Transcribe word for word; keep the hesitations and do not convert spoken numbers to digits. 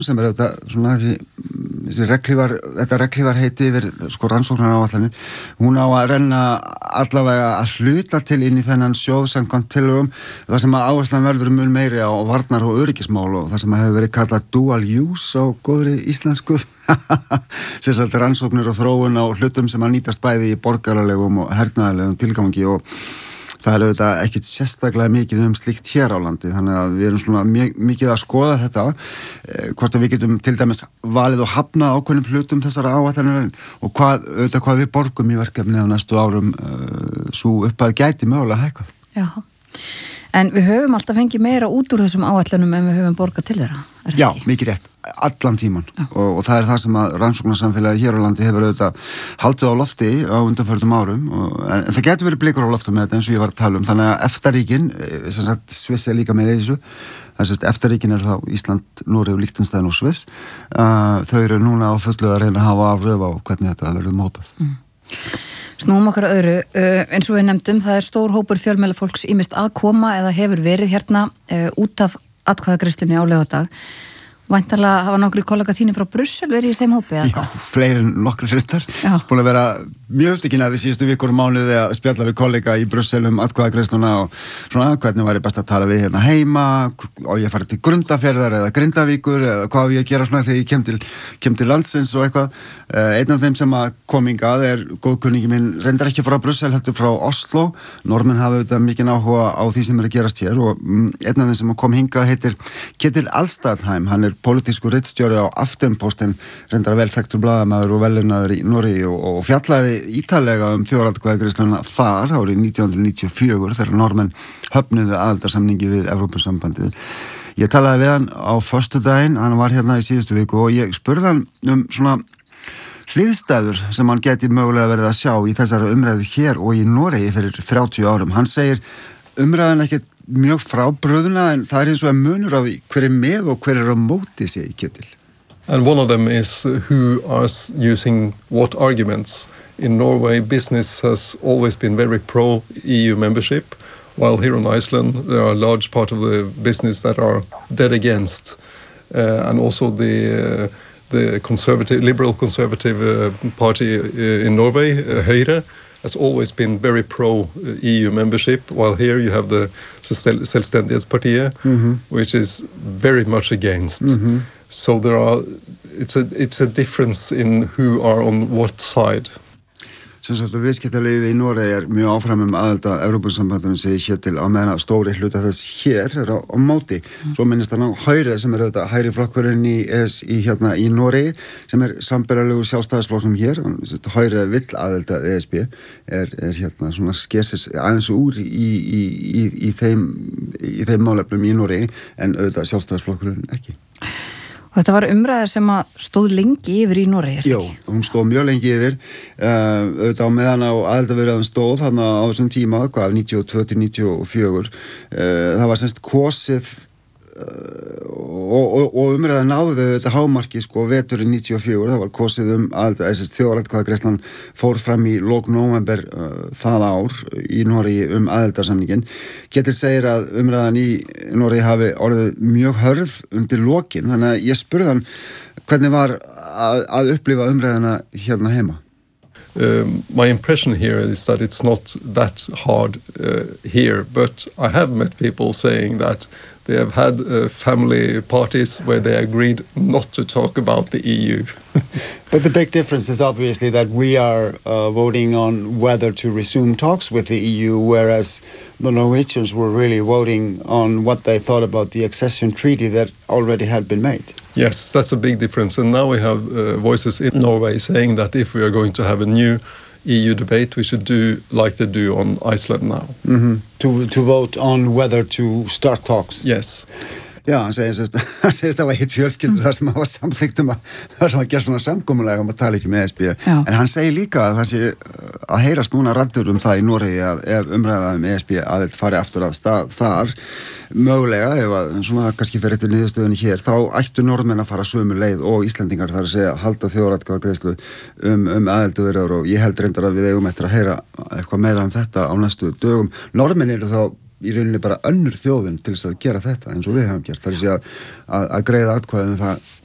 sem er þetta svona þessi, þessi reglívar, þetta reglívar heiti yfir sko rannsóknaráætlanir, hún á að renna allavega að hluta til inn í þennan sjóð samkvæmt tillögum, það sem að áherslan verður mun meiri á varnar- og öryggismál og það sem hefur verið kallað dual use á góðri íslensku sem sagt rannsóknir og þróun á hlutum sem að nýtast bæði í borgaralegum og hernaðarlegum tilgangi og það er auðvitað ekkit sérstaklega mikið um slíkt hér á landi, þannig að við erum svona mikið að skoða þetta, eh, hvort að við getum til dæmis valið og hafnað ákveðnum hlutum þessara áætlanir og hvað, auðvitað hvað við borgum í verkefni á næstu árum uh, svo upp að gæti mögulega hækkað. Já, en við höfum alltaf fengið meira út úr þessum áætlunum en við höfum borgað til þeirra. Já, mikið rétt, allan tíman og, og það er það sem að rannsóknarsamfélagi hér á landi hefur auðvitað haldið á lofti á undanförnum árum og, en, en það getur verið blikur á lofti með þetta eins og ég var að tala um, þannig að EFTA-ríkin, sem sagt Sviss er líka með þessu, þess að EFTA-ríkin er þá Ísland, Noreg, Liechtenstein og Sviss, uh, þau eru núna á fullu að reyna að hafa afröf á hvernig þetta verður mótað. Mm. Snúum okkar öðru, uh, eins og við nefndum, það er stór hópur fjölmiðlafólks ýmist að koma eða hefur verið hérna uh, út af atkvæðagreiðslunni á laugardag. Væntanlega hafa nokkri kollega þínir frá Brussel verið í þeim hópi? Eða? Já, fleiri en nokkri hlutar. Búin að vera mjög upptekinn af því síðustu vikur og mánuði að spjalla við kollega í Brussel um atkvæðagreiðsluna og svona hvernig væri best að tala við hérna heima og ég farið til Grundarfjarðar eða Grindavíkur eða hvað við ég að gera svona þegar ég kem til, kem til landsins og eitthvað. Einn af þeim sem að kom hingað er góðkunningi minn, reyndar ekki frá Brussel, heldur frá Oslo. Normenn hafa auðvitað mikinn áhuga á því sem er að gerast hér og einn af þeim sem kom hingað heitir Ketil Alstadheim, hann er pólitískur ritstjóri á Aftenposten, reyndar vel þekktur blaðamaður og velunaður í Noregi og, og fjallaði ítalega um þjóðaratkvæðagreiðsluna þar árið nítján hundruð níutíu og fjögur þegar Normenn höfnuðu aðildarsamningi við Evrópusambandið. Ég talaði við hann á föstudaginn, hann var hérna í síðustu viku og ég spurði hann um svona hliðstæður sem hann geti mögulega verið að sjá í þessari umræðu hér og í Noregi fyrir þrjátíu árum. Hann segir umræðan ekkert mjög frábröðuna en það er eins og að munur á því hver er með og hver er á móti sig í Ketil. And one of them is who are using what arguments. In Norway, business has always been very pro-E U membership, while here on Iceland, there are a large part of the business that are dead against. Uh, and also the, uh, the conservative, liberal conservative uh, party uh, in Norway, uh, Høyre, has always been very pro-E U membership, while here you have the Selvstendighetspartiet, mm-hmm. which is very much against. Mm-hmm. So there are, it's a, it's a difference in who are on what side. Sem sagt að viðskiptalegið í Noregi er mjög áfram um aðild að Evrópusambandinu segir hér til á meðan að stóri hluta þess hér er á, á móti. Mm. Svo minnist hann á Høyre sem er auðvitað hægri flokkurinn í, í, hérna, í Noregi sem er sambærilegu sjálfstæðisflokknum hér. Høyre vill aðild að E S B er, er hérna svona skersir aðeins úr í, í, í, í þeim, í þeim málefnum í Noregi en auðvitað sjálfstæðisflokkurinn ekki. Og þetta var umræða sem að stóð lengi yfir í Noregi, Jó, hún stóð mjög lengi yfir, uh, auðvitað á meðan á aðildarviðræðum stóð, þannig á þessum tíma, hvað, níutíu og tvö til níutíu og fjögur, uh, það var semst kosið uh, og, og, og umræða náðu þetta hámarki, sko, veturinn níutíu og fjögur, það var kosið um aðildar, þessi þjóðaratkvæðagreiðslan fór fram í lok nóvember uh, það ár í Noregi um aðildarsamningin. Ketil segir að umræðan í Noregi hafi orðið mjög hörð undir lokin, þannig að ég spurði hann hvernig var að, að upplifa umræðana hérna heima. Um, my impression here is that it's not that hard uh, here, but I have met people saying that they have had uh, family parties where they agreed not to talk about the E U. But the big difference is obviously that we are uh, voting on whether to resume talks with the E U, whereas the Norwegians were really voting on what they thought about the accession treaty that already had been made. Yes, that's a big difference. And now we have uh, voices in Norway saying that if we are going to have a new E U debate, we should do like they do on Iceland now. Mm-hmm. To, to vote on whether to start talks. Yes. Já, hann segist, hann segist að það var hitt fjölskyldur þar sem hann var samþykkt um að það sem að gera svona samkomulega um að tala ekki með E S B. Já. En hann segir líka að það sé að heyrast núna raddur um það í Noregi að ef umræða um E S B aðild fari aftur að stað þar, mögulega, ef að svona kannski fer eftir niðurstöðunni hér, þá ættu Norðmenn að fara sömu leið og Íslendingar þar að segja halda þjóðaratkvæðagreiðslu um, um aðildarviðræður og ég held reyndar að við eigum eftir að heyra eitthvað meira um þetta á næstu dögum. Norðmenn eru þá í rauninni bara önnur þjóðin til þess að gera þetta eins og við hefum gert. Það er að, að, að greiða atkvæðum það